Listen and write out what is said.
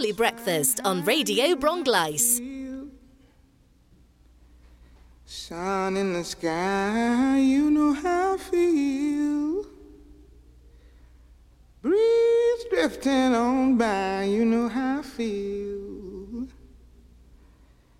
Early Breakfast on Radio Bronglais. Sun in the sky, you know how I feel. Breeze drifting on by, you know how I feel.